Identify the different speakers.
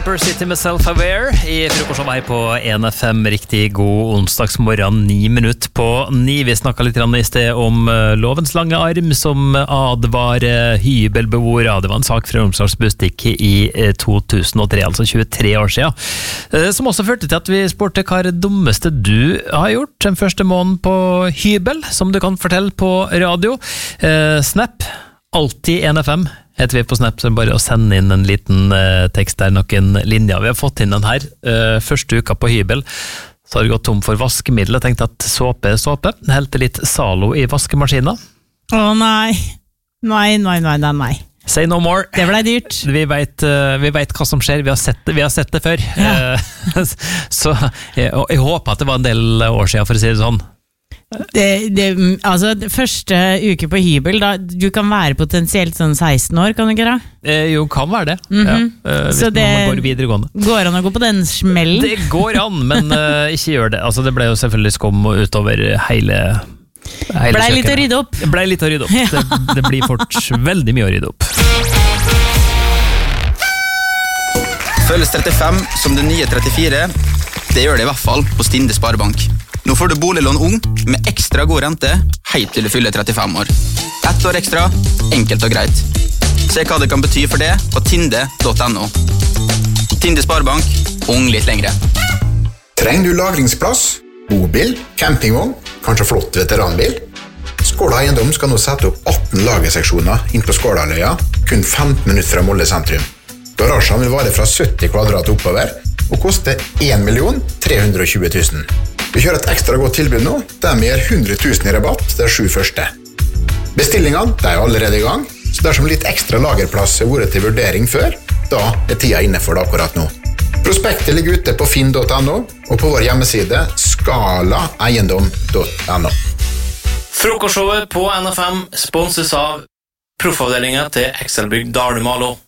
Speaker 1: Camper City med Self-Aware I frokostshowet her på 1FM. Riktig god onsdagsmorgen, 9 minutter på 9. Vi snakket litt I sted om lovens lange arm som advarer hybelbeboere. Det var en sak fra Romsdals Bustikk I 2003, altså 23 år siden. Som også førte til at vi spurte hva det dummeste du har gjort den første måneden på hybel, som du kan fortelle på radio. Snap, alltid 1FM. Heter vi på Snap, så bare å sende inn en liten tekst der, noen linjer. Vi har fått inn den her, første uka på hybel, så har det gått tom for vaskemiddel. Jeg tenkte at såpe, helte litt Salo I vaskemaskinen.
Speaker 2: Nei.
Speaker 1: Say no more.
Speaker 2: Det ble dyrt.
Speaker 1: Vi vet hva som skjer, vi har sett det før.
Speaker 2: Ja.
Speaker 1: Så jeg håper at det var en del år siden, for å si det sånn.
Speaker 2: Altså, første uke på hybel da, du kan være potensielt sånn 16 år, kan du ikke da?
Speaker 1: Jo, kan være det hvis
Speaker 2: så
Speaker 1: man går videregående.
Speaker 2: Går an å gå på den smellen?
Speaker 1: Det går an, men ikke gjør det. Altså, det ble jo selvfølgelig skum utover hele
Speaker 2: Blei litt å rydde opp.
Speaker 1: Det blir fort veldig mye å rydde opp.
Speaker 3: Føles 35 som det nye 34. Det gjør det I hvert fall på Stinde Sparebank. Nå får du boliglån ung med ekstra god rente helt til du fyller 35 år. 1 år ekstra, enkelt og greit. Se hva det kan bety for det på tinde.no. Tinde Sparebank, ung litt lengre.
Speaker 4: Trenger du lagringsplass, bobil, campingvogn, kanskje flott veteranbil? Skåla Eiendom skal nå sette opp 18 lagerseksjoner inn på Skålaløya, kun 15 minutter fra Molde sentrum. Garasjen vil vare fra 70 kvadrat oppover og koste 1.320 000. Vi kjører et ekstra godt tilbud nå, der vi gir 100 000 I rabatt de 7 første. Bestillingene de allerede I gang, så dersom litt ekstra lagerplass har vært til vurdering før, da tida inne for det akkurat nå. Prospektet ligger ute på finn.no og på vår hjemmeside skalaeiendom.no.
Speaker 5: Frokostshowet på NFM sponses av proffavdelingen til Excelbygg Dalumalo.